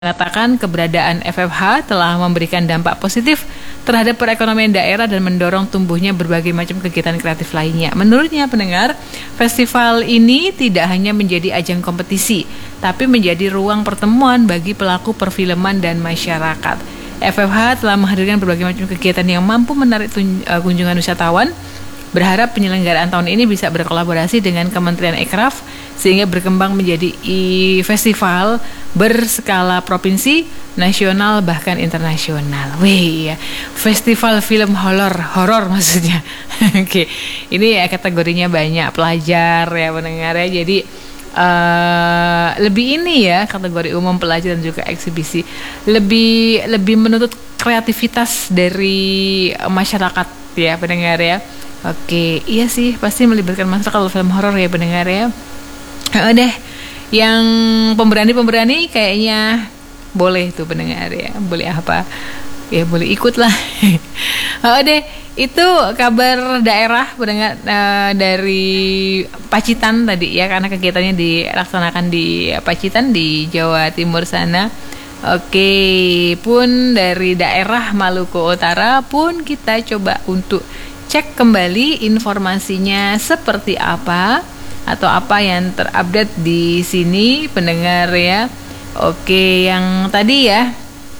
mengatakan keberadaan FFH telah memberikan dampak positif terhadap perekonomian daerah dan mendorong tumbuhnya berbagai macam kegiatan kreatif lainnya. Menurutnya pendengar, festival ini tidak hanya menjadi ajang kompetisi, tapi menjadi ruang pertemuan bagi pelaku perfilman dan masyarakat. FFH telah menghadirkan berbagai macam kegiatan yang mampu menarik kunjungan wisatawan. Berharap penyelenggaraan tahun ini bisa berkolaborasi dengan Kementerian Ekraf sehingga berkembang menjadi festival berskala provinsi, nasional bahkan internasional. Wih, ya. Festival film horor maksudnya. Oke, ini ya kategorinya banyak, pelajar ya pendengar ya. Jadi lebih ini ya kategori umum, pelajar dan juga eksibisi. Lebih menuntut kreativitas dari masyarakat ya pendengar ya. Oke, iya sih pasti melibatkan masyarakat kalau film horor ya pendengar ya. Deh, yang pemberani kayaknya boleh tuh pendengar ya. Boleh apa? Ya boleh ikut lah. Deh, itu kabar daerah pendengar dari Pacitan tadi ya, karena kegiatannya dilaksanakan di Pacitan di Jawa Timur sana. Oke, pun dari daerah Maluku Utara pun kita coba untuk cek kembali informasinya seperti apa atau apa yang terupdate di sini pendengar ya. Oke, yang tadi ya,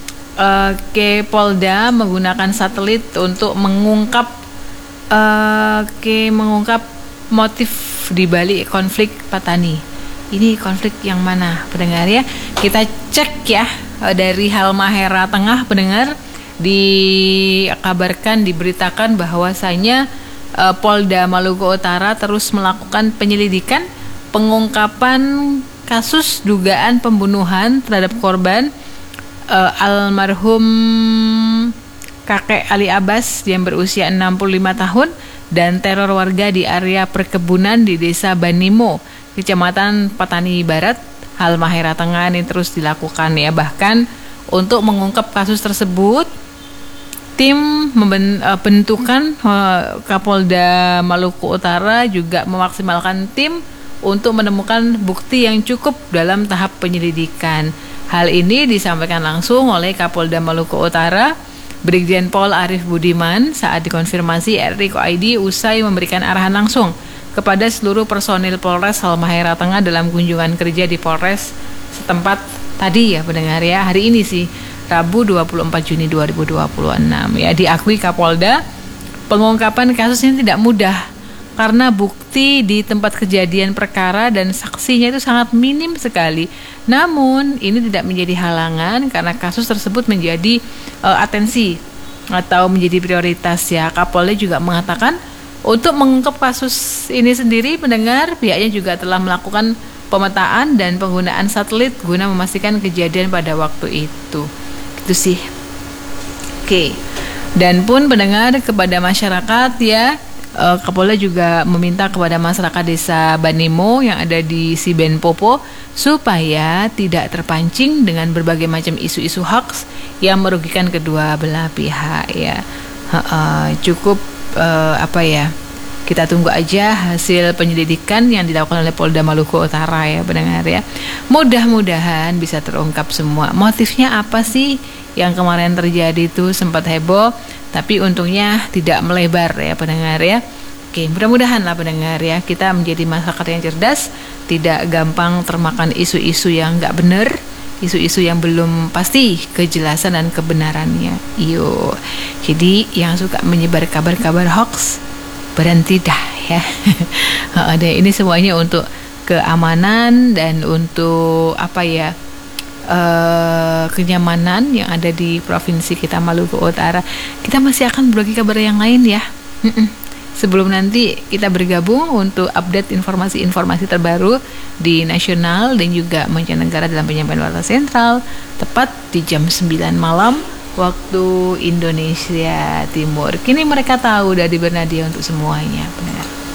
Polda menggunakan satelit untuk mengungkap motif di balik konflik Patani. Ini konflik yang mana pendengar ya? Kita cek ya dari Halmahera Tengah pendengar. Diberitakan bahwasanya Polda Maluku Utara terus melakukan penyelidikan pengungkapan kasus dugaan pembunuhan terhadap korban almarhum kakek Ali Abbas yang berusia 65 tahun dan teror warga di area perkebunan di Desa Banimo, Kecamatan Patani Barat, Halmahera Tengah ini terus dilakukan ya. Bahkan untuk mengungkap kasus tersebut, tim bentukan Kapolda Maluku Utara juga memaksimalkan tim untuk menemukan bukti yang cukup dalam tahap penyelidikan. Hal ini disampaikan langsung oleh Kapolda Maluku Utara, Brigjen Pol Arif Budiman saat dikonfirmasi RRI usai memberikan arahan langsung kepada seluruh personil Polres Halmahera Tengah dalam kunjungan kerja di Polres setempat tadi ya pendengar ya. Hari ini sih Rabu 24 Juni 2026 ya. Diakui Kapolda, pengungkapan kasus ini tidak mudah karena bukti di tempat kejadian perkara dan saksinya itu sangat minim sekali. Namun ini tidak menjadi halangan karena kasus tersebut menjadi atensi atau menjadi prioritas ya. Kapolda juga mengatakan untuk mengungkap kasus ini sendiri pendengar, pihaknya juga telah melakukan pemetaan dan penggunaan satelit guna memastikan kejadian pada waktu itu. Itu sih. Oke. Dan pun pendengar kepada masyarakat ya, Kapolda juga meminta kepada masyarakat Desa Banimo yang ada di Sibenpopo supaya tidak terpancing dengan berbagai macam isu-isu hoax yang merugikan kedua belah pihak ya. Cukup kita tunggu aja hasil penyelidikan yang dilakukan oleh Polda Maluku Utara ya pendengar ya. Mudah-mudahan bisa terungkap semua. Motifnya apa sih yang kemarin terjadi itu sempat heboh, tapi untungnya tidak melebar ya pendengar ya. Oke, mudah-mudahan lah pendengar ya, kita menjadi masyarakat yang cerdas, tidak gampang termakan isu-isu yang nggak benar, isu-isu yang belum pasti kejelasan dan kebenarannya. Jadi yang suka menyebar kabar-kabar hoax, berhenti dah ya. Ini semuanya untuk keamanan dan untuk kenyamanan yang ada di provinsi kita Maluku Utara. Kita masih akan berbagi kabar yang lain ya. Sebelum nanti kita bergabung untuk update informasi-informasi terbaru di nasional dan juga mancanegara dalam penyampaian warta sentral tepat di jam 9 malam waktu Indonesia Timur. Kini mereka tahu dari Bernadia untuk semuanya, benar.